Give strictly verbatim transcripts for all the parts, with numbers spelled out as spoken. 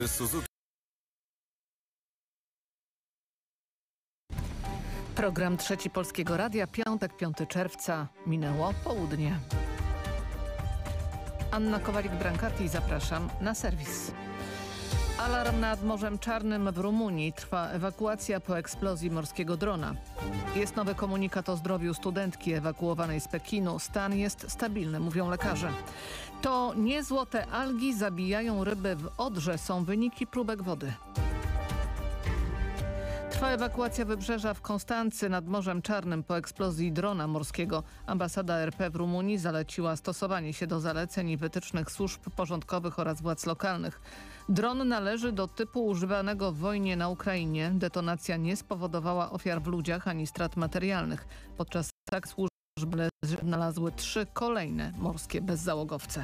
Suzuki. Program Trzeci Polskiego Radia, piątek, piątego czerwca, minęło południe. Anna Kowalik-Brankati, zapraszam na serwis. Alarm nad Morzem Czarnym w Rumunii. Trwa ewakuacja po eksplozji morskiego drona. Jest nowy komunikat o zdrowiu studentki ewakuowanej z Pekinu. Stan jest stabilny, mówią lekarze. To nie złote algi zabijają ryby w Odrze, są wyniki próbek wody. Trwa ewakuacja wybrzeża w Konstancy nad Morzem Czarnym po eksplozji drona morskiego. Ambasada R P w Rumunii zaleciła stosowanie się do zaleceń i wytycznych służb porządkowych oraz władz lokalnych. Dron należy do typu używanego w wojnie na Ukrainie. Detonacja nie spowodowała ofiar w ludziach ani strat materialnych. Podczas atak służby znalazły trzy kolejne morskie bezzałogowce.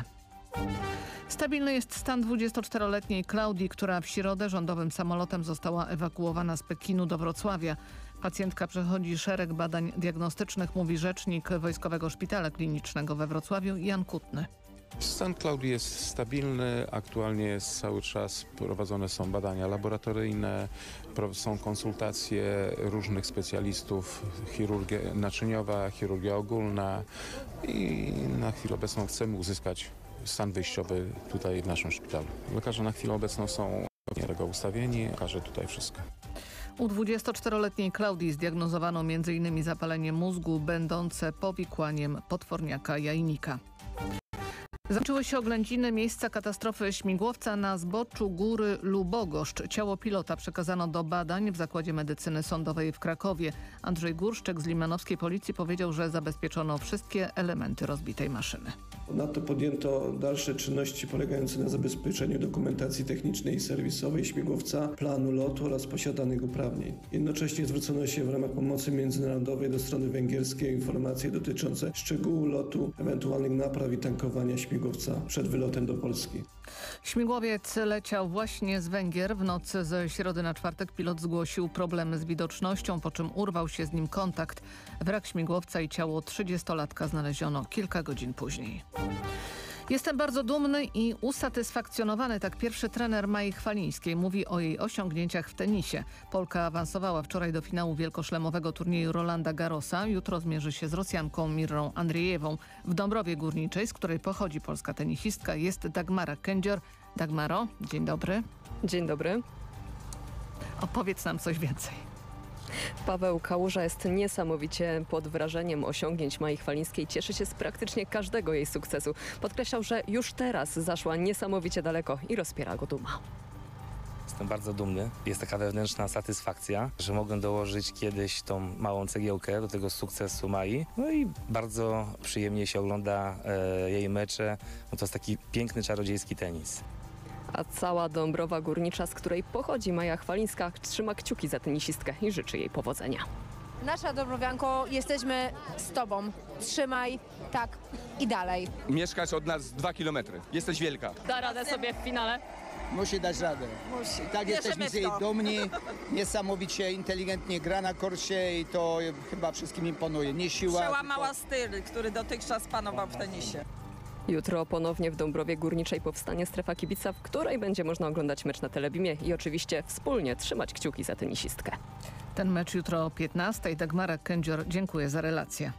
Stabilny jest stan dwudziestoczteroletniej Klaudii, która w środę rządowym samolotem została ewakuowana z Pekinu do Wrocławia. Pacjentka przechodzi szereg badań diagnostycznych, mówi rzecznik Wojskowego Szpitala Klinicznego we Wrocławiu Jan Kutny. Stan Klaudii jest stabilny, aktualnie jest cały czas prowadzone są badania laboratoryjne, są konsultacje różnych specjalistów, chirurgia naczyniowa, chirurgia ogólna i na chwilę obecną chcemy uzyskać stan wyjściowy tutaj w naszym szpitalu. Lekarze na chwilę obecną są tego ustawieni, okaże tutaj wszystko. U dwudziestoczteroletniej Klaudii zdiagnozowano między innymi zapalenie mózgu będące powikłaniem potworniaka jajnika. Zaczęły się oględziny miejsca katastrofy śmigłowca na zboczu góry Lubogoszcz. Ciało pilota przekazano do badań w Zakładzie Medycyny Sądowej w Krakowie. Andrzej Górszczek z limanowskiej policji powiedział, że zabezpieczono wszystkie elementy rozbitej maszyny. Ponadto podjęto dalsze czynności polegające na zabezpieczeniu dokumentacji technicznej i serwisowej śmigłowca, planu lotu oraz posiadanych uprawnień. Jednocześnie zwrócono się w ramach pomocy międzynarodowej do strony węgierskiej o informacje dotyczące szczegółu lotu, ewentualnych napraw i tankowania śmigłowca przed wylotem do Polski. Śmigłowiec leciał właśnie z Węgier. W nocy ze środy na czwartek pilot zgłosił problemy z widocznością, po czym urwał się z nim kontakt. Wrak śmigłowca i ciało trzydziestolatka znaleziono kilka godzin później. Jestem bardzo dumny i usatysfakcjonowany, tak pierwszy trener Mai Chwalińskiej mówi o jej osiągnięciach w tenisie. Polka awansowała wczoraj do finału wielkoszlemowego turnieju Rolanda Garrosa. Jutro zmierzy się z Rosjanką Mirrą Andriejewą. W Dąbrowie Górniczej, z której pochodzi polska tenisistka, jest Dagmara Kędzior. Dagmaro, dzień dobry. Dzień dobry. Opowiedz nam coś więcej. Paweł Kałuża jest niesamowicie pod wrażeniem osiągnięć Mai Chwalińskiej. Cieszy się z praktycznie każdego jej sukcesu. Podkreślał, że już teraz zaszła niesamowicie daleko i rozpiera go duma. Jestem bardzo dumny. Jest taka wewnętrzna satysfakcja, że mogłem dołożyć kiedyś tą małą cegiełkę do tego sukcesu Mai. No i bardzo przyjemnie się ogląda e, jej mecze. No to jest taki piękny, czarodziejski tenis. A cała Dąbrowa Górnicza, z której pochodzi Maja Chwalińska, trzyma kciuki za tenisistkę i życzy jej powodzenia. Nasza Dąbrowianko, jesteśmy z tobą. Trzymaj, tak i dalej. Mieszkasz od nas dwa kilometry. Jesteś wielka. Da radę sobie w finale? Musi dać radę. Musi. Tak, jesteśmy z jej dumni. Niesamowicie inteligentnie gra na korcie i to chyba wszystkim imponuje. Nie siła. Przełamała tylko styl, który dotychczas panował w tenisie. Jutro ponownie w Dąbrowie Górniczej powstanie strefa kibica, w której będzie można oglądać mecz na Telebimie i oczywiście wspólnie trzymać kciuki za tenisistkę. Ten mecz jutro o piętnastej. Dagmara Kędzior, dziękuję za relację.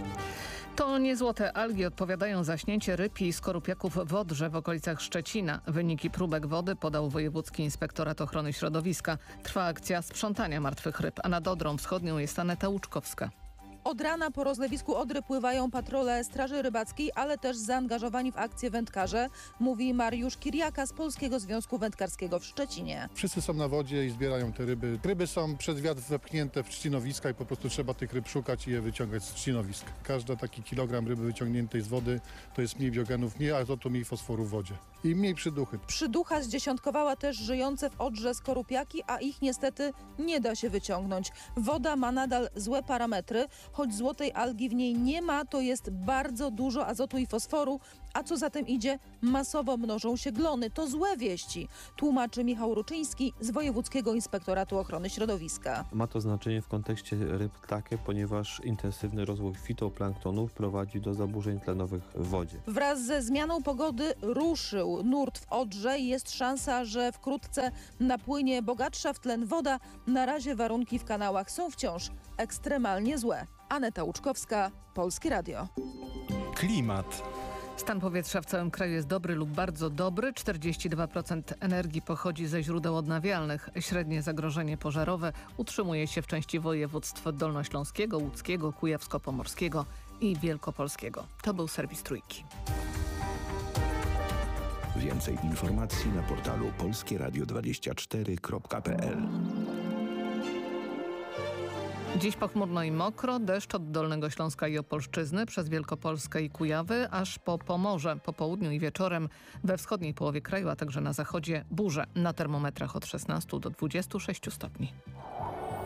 To nie złote algi odpowiadają za śnięcie ryb i skorupiaków w Odrze w okolicach Szczecina. Wyniki próbek wody podał Wojewódzki Inspektorat Ochrony Środowiska. Trwa akcja sprzątania martwych ryb, a nad Odrą Wschodnią jest Aneta Łuczkowska. Od rana po rozlewisku Odry pływają patrole Straży Rybackiej, ale też zaangażowani w akcję wędkarze, mówi Mariusz Kiriaka z Polskiego Związku Wędkarskiego w Szczecinie. Wszyscy są na wodzie i zbierają te ryby. Ryby są przez wiatr wepchnięte w trzcinowiska i po prostu trzeba tych ryb szukać i je wyciągać z trzcinowisk. Każdy taki kilogram ryby wyciągniętej z wody to jest mniej biogenów, mniej azotu, mniej fosforu w wodzie i mniej przyduchy. Przyducha zdziesiątkowała też żyjące w Odrze skorupiaki, a ich niestety nie da się wyciągnąć. Woda ma nadal złe parametry. Choć złotej algi w niej nie ma, to jest bardzo dużo azotu i fosforu, A co za tym idzie? Masowo mnożą się glony. To złe wieści, tłumaczy Michał Ruczyński z Wojewódzkiego Inspektoratu Ochrony Środowiska. Ma to znaczenie w kontekście ryb takie, ponieważ intensywny rozwój fitoplanktonu prowadzi do zaburzeń tlenowych w wodzie. Wraz ze zmianą pogody ruszył nurt w Odrze i jest szansa, że wkrótce napłynie bogatsza w tlen woda. Na razie warunki w kanałach są wciąż ekstremalnie złe. Aneta Łuczkowska, Polskie Radio. Klimat. Stan powietrza w całym kraju jest dobry lub bardzo dobry. czterdzieści dwa procent energii pochodzi ze źródeł odnawialnych. Średnie zagrożenie pożarowe utrzymuje się w części województw dolnośląskiego, łódzkiego, kujawsko-pomorskiego i wielkopolskiego. To był serwis Trójki. Więcej informacji na portalu polskie radio dwadzieścia cztery kropka p l. Dziś pochmurno i mokro, deszcz od Dolnego Śląska i Opolszczyzny przez Wielkopolskę i Kujawy, aż po Pomorze. Po południu i wieczorem we wschodniej połowie kraju, a także na zachodzie burze. Na termometrach od szesnastu do dwudziestu sześciu stopni.